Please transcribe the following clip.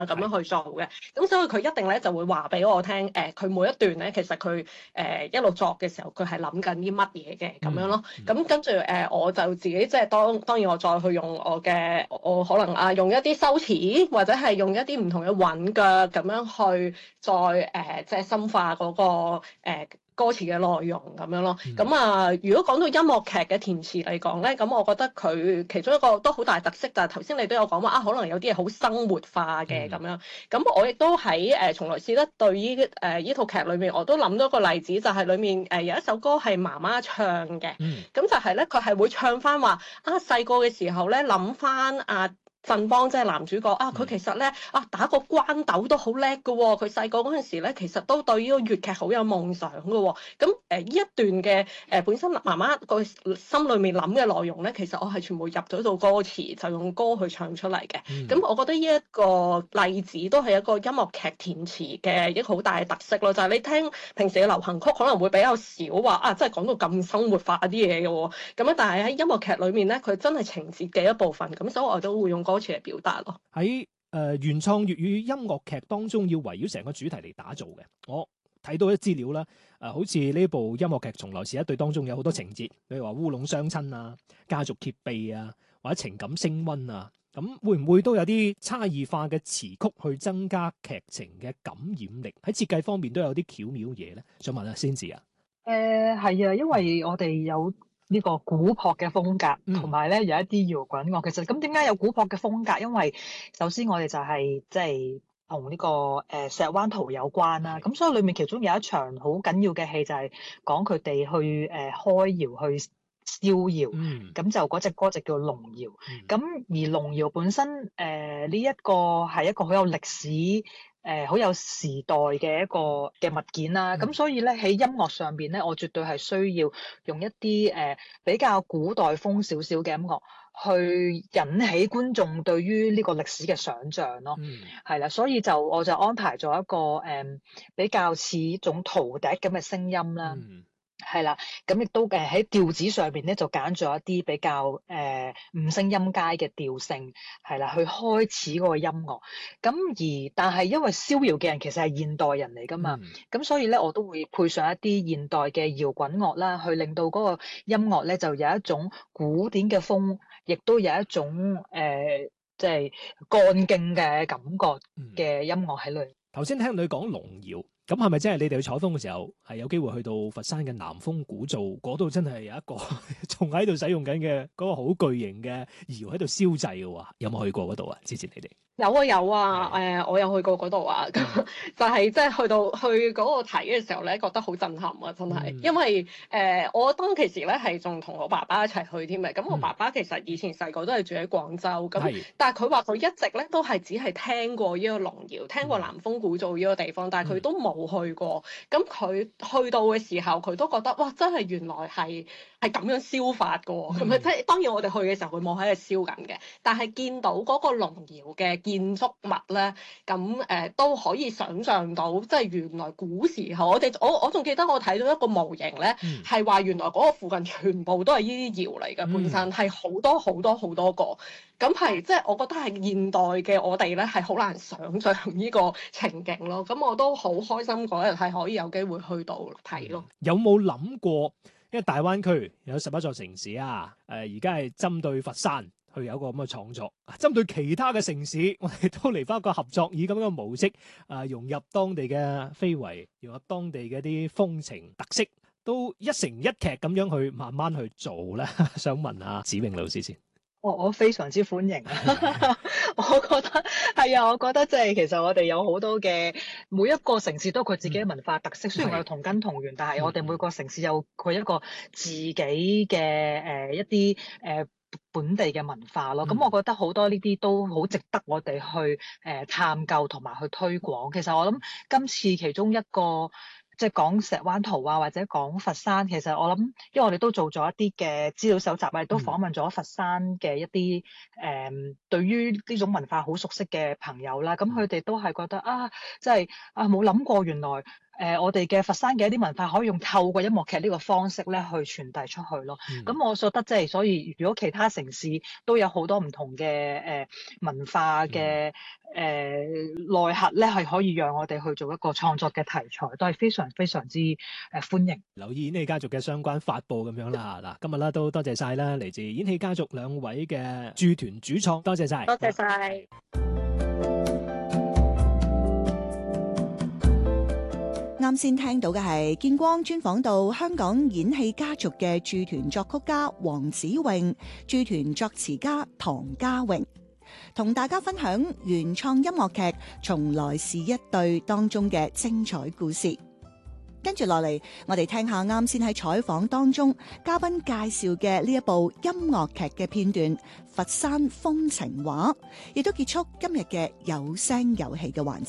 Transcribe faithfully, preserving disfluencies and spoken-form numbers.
咁樣去做嘅。咁所以佢一定咧就會話俾我聽，誒、呃、佢每一段咧其實佢誒、呃、一路作嘅時候，佢係諗緊啲乜嘢嘅咁樣咯。咁、嗯、跟住誒、呃、我就自己即係當當然我再去用我嘅我可能啊用一啲修辭或者係用一啲唔同嘅韻腳咁樣去再誒、呃、即係深化嗰、那個誒。呃歌詞嘅內容咁樣咯，咁、嗯、啊，如果講到音樂劇嘅填詞嚟講咧，咁我覺得佢其中一個都好大特色，就係頭先你都有講話啊，可能有啲嘢好生活化嘅咁樣，咁我亦都喺誒從來試得對於誒依套劇裏面，我都諗到一個例子，就係、是、裡面誒、呃、有一首歌係媽媽唱嘅，咁、嗯、就係咧佢係會唱翻話啊細個嘅時候咧諗翻啊。振邦即係男主角啊！佢其實咧啊打個關斗都好叻㗎喎。佢細個嗰陣時咧，其實都對呢個粵劇好有夢想㗎喎、哦。咁誒呢一段嘅誒、呃、本身媽媽個心裏面諗嘅內容咧，其實我係全部入咗到歌詞，就用歌去唱出嚟嘅。咁、嗯、我覺得呢一個例子都係一個音樂劇填詞嘅一個好大嘅特色咯。就係、是、你聽平時嘅流行曲可能會比較少話啊，真係講到咁生活化啲嘢嘅喎。咁樣但係喺音樂劇裏面咧，佢真係情節嘅一部分。咁所以我都會用歌詞嚟表達咯。 喺誒、呃、原創粵語音樂劇當中，要圍繞成個主題嚟打造嘅。我睇到啲資料啦，誒、呃、好似呢部音樂劇《從來是一對》當中有好多情節，比如話烏龍相親啊、家族揭秘啊，或者情感升溫啊，咁會唔會都有啲差異化嘅詞曲去增加劇情嘅感染力？喺設計方面都有啲巧妙嘢咧。想問下先至啊。 誒係啊，因為我哋有呢個古樸嘅風格，同埋咧有一啲搖滾樂。其實咁點解有古樸嘅風格？因為首先我哋就係即係同呢個誒、呃、石灣圖有關啦。咁所以裡面其中有一場好緊要嘅戲就係講佢哋去誒、呃、開窯去燒窯。咁、嗯、就嗰隻歌就叫龍窯。咁、嗯、而龍窯本身誒呢一個係一個好有歷史。誒好、呃、有時代嘅一個嘅物件啦，咁、嗯、所以咧喺音樂上邊咧，我絕對係需要用一啲誒、呃、比較古代風少少嘅音樂，去引起觀眾對於呢個歷史嘅想像咯。係啦、嗯，所以就我就安排咗一個誒、呃、比較似一種陶笛咁嘅聲音啦。嗯係啦，咁亦都誒喺調子上邊咧，就揀咗一啲比較誒、呃、五聲音階嘅調性，係啦，去開始嗰個音樂。咁而但係因為逍遙嘅人其實係現代人嚟㗎嘛，咁、嗯、所以咧我都會配上一啲現代嘅搖滾樂啦，去令到嗰個音樂咧就有一種古典嘅風，亦都有一種誒即係幹勁嘅感覺嘅音樂喺裏。 頭先、嗯、聽你講龍窯。咁係咪真係你哋去採風嘅時候係有機會去到佛山嘅南豐古灶嗰度？真係有一個仲喺度使用緊嘅嗰個好巨型嘅窯喺度燒製嘅喎？有冇去過嗰度啊？之前你哋有啊有啊，誒的、呃、我有去過嗰度啊，咁、嗯、就係即係去到去嗰個睇嘅時候咧，覺得好震撼啊！真係，嗯、因為誒、呃、我當其時咧係仲同我爸爸一齊去添嘅。咁我爸爸其實以前細個都係住喺廣州，咁、嗯、但係佢話佢一直咧都係只係聽過呢個龍窯，聽過南豐古灶呢個地方，但係佢都冇去過。咁佢去到嘅時候，佢都覺得哇，真係原來係係咁樣燒法㗎喎。咁啊、嗯，即係當然我哋去嘅時候，佢冇喺度燒緊嘅，但係見到嗰個龍窯嘅建築物咧，咁誒、呃、都可以想像到，即係原來古時候我哋我我仲記得我睇到一個模型咧，係話、嗯、原來嗰個附近全部都係呢啲窯嚟嘅，本身係好多好多好多個，咁係即係我覺得係現代嘅我哋咧係好難想像呢個情景咯。咁我都好開心嗰日係可以有機會去到睇咯。 嗯、有冇諗過？因為大灣區有十一座城市啊，誒而家係針對佛山。去有一個咁嘅創作，針對其他嘅城市，我哋都嚟翻一個合作，以咁樣嘅模式，啊融入當地嘅非遺，融入當地嘅啲風情特色，都一成一劇咁樣去慢慢去做咧。想問下子穎老師先。 我我非常之歡迎啊！我覺得係啊，我覺得即係其實我哋有好多嘅每一個城市都有佢自己嘅文化特色，嗯、雖然我哋同根同源，嗯、但係我哋每個城市有佢一個自己嘅誒、呃、一啲誒。呃本地嘅文化咯，咁、嗯、我覺得好多呢啲都好值得我哋去誒、呃、探究同埋去推廣。其實我諗今次其中一個即係講石灣圖啊，或者講佛山，其實我諗，因為我哋都做咗一啲嘅資料搜集啊，亦都訪問咗佛山嘅一啲誒、呃、對於呢種文化好熟悉嘅朋友啦。咁佢哋都係覺得啊，即係啊冇諗過原來。誒、 呃、我哋嘅佛山嘅一啲文化可以用透過音樂劇呢個方式咧去傳遞出去咯。咁、嗯、我覺得即係所以，如果其他城市都有好多唔同嘅誒、呃、文化嘅誒內核咧，係可以讓我哋去做一個創作嘅題材，都係非常非常之誒、呃、歡迎。 留意演戲家族嘅相關發佈咁樣啦。嗱，今日啦都多謝晒啦，嚟自演戲家族兩位嘅駐團主創，多謝晒， 多謝晒。 啱先聽到嘅係見光專訪到香港演戲家族嘅駐團作曲家黃子穎、駐團作詞家唐家榮，同大家分享原創音樂劇《從來是一對》當中嘅精彩故事。跟住落嚟，我哋聽下啱先喺採訪當中嘉賓介紹嘅呢一部音樂劇嘅片段《佛山風情畫》，亦都結束今日嘅有聲有戲嘅環節。